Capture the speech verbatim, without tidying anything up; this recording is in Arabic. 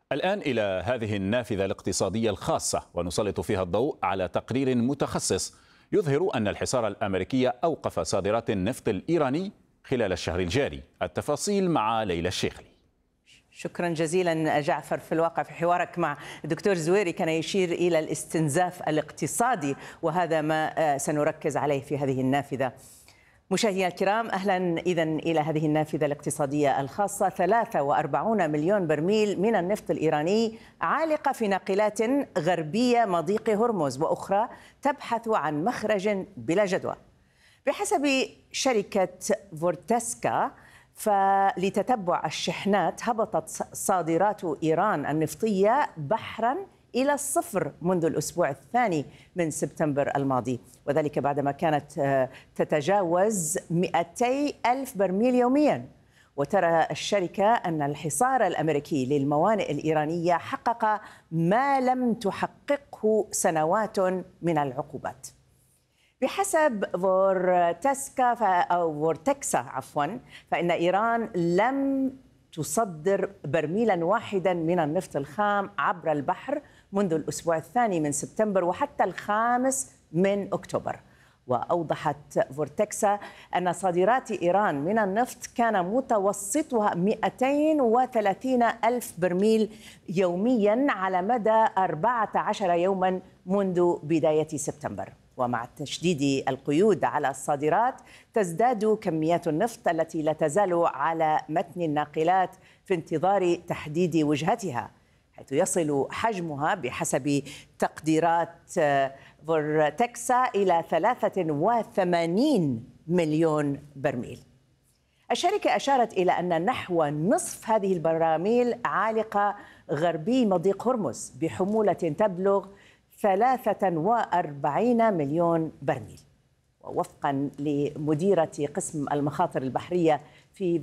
الآن إلى هذه النافذة الاقتصادية الخاصة، ونسلط فيها الضوء على تقرير متخصص يظهر أن الحصار الأمريكي أوقف صادرات النفط الإيراني خلال الشهر الجاري. التفاصيل مع ليلى الشيخلي. شكرا جزيلا جعفر. في الواقع في حوارك مع الدكتور زويري كان يشير إلى الاستنزاف الاقتصادي، وهذا ما سنركز عليه في هذه النافذة. مشاهدينا الكرام، أهلا إذن إلى هذه النافذة الاقتصادية الخاصة. ثلاثة وأربعين مليون برميل من النفط الإيراني عالقة في ناقلات غربية مضيق هرمز، وأخرى تبحث عن مخرج بلا جدوى. بحسب شركة فورتسكا، فلتتبع الشحنات هبطت صادرات إيران النفطية بحرا إلى الصفر منذ الأسبوع الثاني من سبتمبر الماضي، وذلك بعدما كانت تتجاوز مئتي ألف برميل يوميا. وترى الشركة أن الحصار الأمريكي للموانئ الإيرانية حقق ما لم تحققه سنوات من العقوبات. بحسب فورتسكا أو فورتكسا عفوا فإن إيران لم تصدر برميلا واحدا من النفط الخام عبر البحر منذ الأسبوع الثاني من سبتمبر وحتى الخامس من أكتوبر. وأوضحت فورتكسا أن صادرات إيران من النفط كان متوسطها مئتين وثلاثين ألف برميل يوميا على مدى أربعة عشر يوما منذ بداية سبتمبر. ومع تشديد القيود على الصادرات تزداد كميات النفط التي لا تزال على متن الناقلات في انتظار تحديد وجهتها، حيث يصل حجمها بحسب تقديرات فورتكسا إلى ثلاثة وثمانين مليون برميل. الشركة أشارت إلى أن نحو نصف هذه البراميل عالقة غربي مضيق هرمز بحمولة تبلغ ثلاثة وأربعين مليون برميل. ووفقا لمديرة قسم المخاطر البحرية في